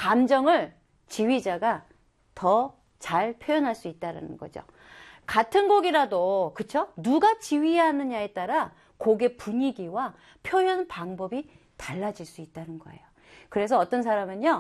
감정을 지휘자가 더 잘 표현할 수 있다는 거죠. 같은 곡이라도 그쵸? 누가 지휘하느냐에 따라 곡의 분위기와 표현 방법이 달라질 수 있다는 거예요. 그래서 어떤 사람은요,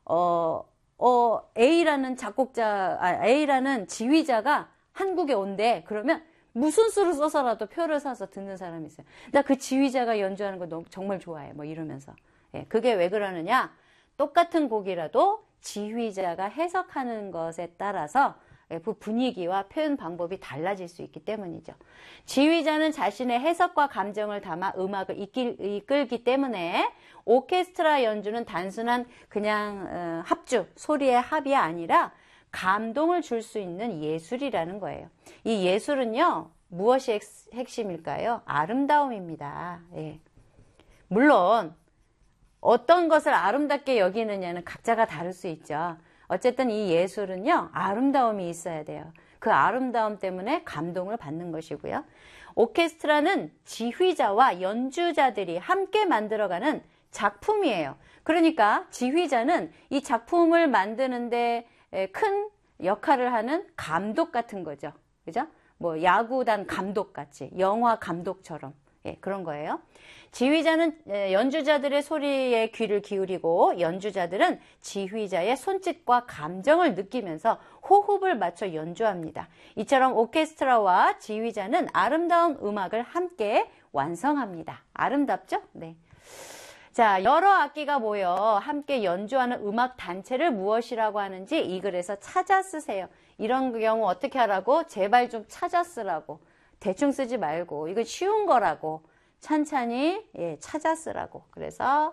A라는 지휘자가 한국에 온대. 그러면 무슨 수를 써서라도 표를 사서 듣는 사람이 있어요. 나 그 지휘자가 연주하는 거 정말 좋아해. 뭐 이러면서. 예, 그게 왜 그러느냐? 똑같은 곡이라도 지휘자가 해석하는 것에 따라서 그 분위기와 표현 방법이 달라질 수 있기 때문이죠. 지휘자는 자신의 해석과 감정을 담아 음악을 이끌기 때문에 오케스트라 연주는 단순한 그냥 합주, 소리의 합이 아니라 감동을 줄 수 있는 예술이라는 거예요. 이 예술은요, 무엇이 핵심일까요? 아름다움입니다. 예. 물론 어떤 것을 아름답게 여기느냐는 각자가 다를 수 있죠. 어쨌든 이 예술은요, 아름다움이 있어야 돼요. 그 아름다움 때문에 감동을 받는 것이고요. 오케스트라는 지휘자와 연주자들이 함께 만들어가는 작품이에요. 그러니까 지휘자는 이 작품을 만드는데 큰 역할을 하는 감독 같은 거죠. 그죠? 뭐 야구단 감독 같이, 영화 감독처럼. 예, 그런 거예요. 지휘자는 연주자들의 소리에 귀를 기울이고 연주자들은 지휘자의 손짓과 감정을 느끼면서 호흡을 맞춰 연주합니다. 이처럼 오케스트라와 지휘자는 아름다운 음악을 함께 완성합니다. 아름답죠? 네. 자, 여러 악기가 모여 함께 연주하는 음악 단체를 무엇이라고 하는지 이 글에서 찾아 쓰세요. 이런 경우 어떻게 하라고? 제발 좀 찾아 쓰라고. 대충 쓰지 말고 이거 쉬운 거라고 찬찬히 찾아 쓰라고. 그래서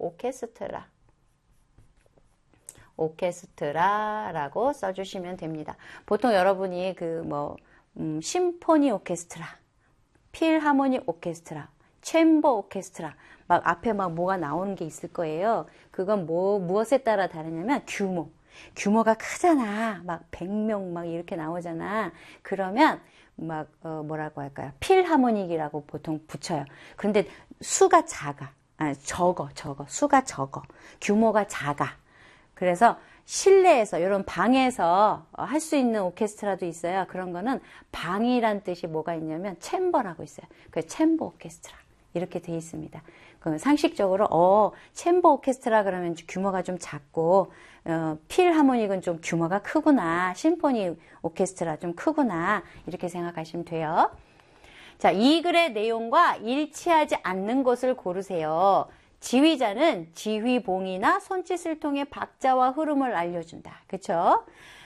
오케스트라라고 써주시면 됩니다. 보통 여러분이 심포니 오케스트라, 필하모니 오케스트라, 챔버 오케스트라 막 앞에 막 뭐가 나오는 게 있을 거예요. 그건 무엇에 따라 다르냐면 규모가 크잖아. 막 100명 막 이렇게 나오잖아. 그러면 뭐라고 할까요? 필하모닉이라고 보통 붙여요. 그런데 수가 적어. 수가 적어. 규모가 작아. 그래서 실내에서, 이런 방에서 할 수 있는 오케스트라도 있어요. 그런 거는 방이란 뜻이 뭐가 있냐면 챔버라고 있어요. 그래서 챔버 오케스트라. 이렇게 돼 있습니다. 상식적으로, 챔버 오케스트라 그러면 규모가 좀 작고, 필하모닉은 좀 규모가 크구나. 심포니 오케스트라 좀 크구나. 이렇게 생각하시면 돼요. 자, 이 글의 내용과 일치하지 않는 것을 고르세요. 지휘자는 지휘봉이나 손짓을 통해 박자와 흐름을 알려준다. 그쵸?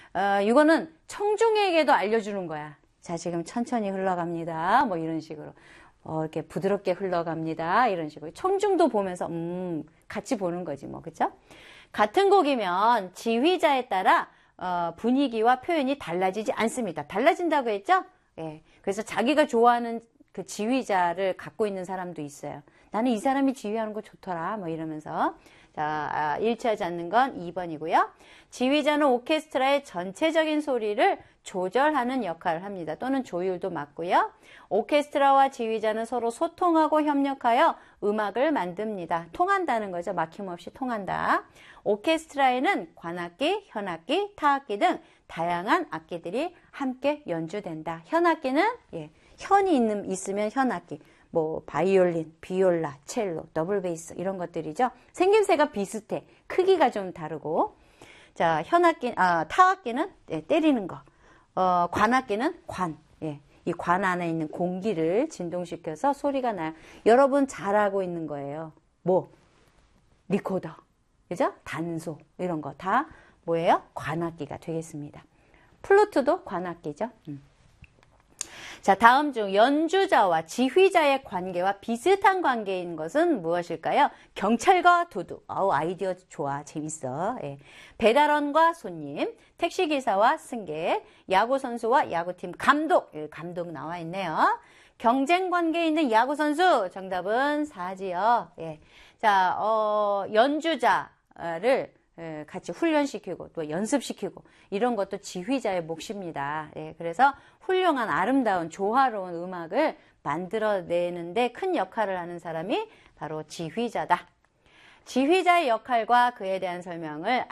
이거는 청중에게도 알려주는 거야. 자, 지금 천천히 흘러갑니다. 뭐 이런 식으로. 이렇게 부드럽게 흘러갑니다. 이런 식으로. 청중도 보면서, 같이 보는 거지, 뭐. 그쵸? 같은 곡이면 지휘자에 따라, 분위기와 표현이 달라지지 않습니다. 달라진다고 했죠? 예. 그래서 자기가 좋아하는 그 지휘자를 갖고 있는 사람도 있어요. 나는 이 사람이 지휘하는 거 좋더라. 뭐 이러면서. 자, 일치하지 않는 건 2번이고요. 지휘자는 오케스트라의 전체적인 소리를 조절하는 역할을 합니다. 또는 조율도 맡고요. 오케스트라와 지휘자는 서로 소통하고 협력하여 음악을 만듭니다. 통한다는 거죠. 막힘없이 통한다. 오케스트라에는 관악기, 현악기, 타악기 등 다양한 악기들이 함께 연주된다. 현악기는 현이 있으면 현악기. 뭐 바이올린, 비올라, 첼로, 더블 베이스 이런 것들이죠. 생김새가 비슷해. 크기가 좀 다르고. 자, 타악기는 때리는 거. 관악기는 관. 이 관 안에 있는 공기를 진동시켜서 소리가 나요. 여러분 잘하고 있는 거예요. 리코더. 그죠? 단소. 이런 거 다 뭐예요? 관악기가 되겠습니다. 플루트도 관악기죠. 자, 다음 중 연주자와 지휘자의 관계와 비슷한 관계인 것은 무엇일까요? 경찰과 도둑. 아이디어 좋아. 재밌어. 배달원과 손님, 택시기사와 승객, 야구선수와 야구팀 감독. 감독 나와 있네요. 경쟁 관계에 있는 야구선수. 정답은 4지요. 자, 연주자를 같이 훈련시키고 또 연습시키고 이런 것도 지휘자의 몫입니다. 그래서 훌륭한 아름다운 조화로운 음악을 만들어내는데 큰 역할을 하는 사람이 바로 지휘자다. 지휘자의 역할과 그에 대한 설명을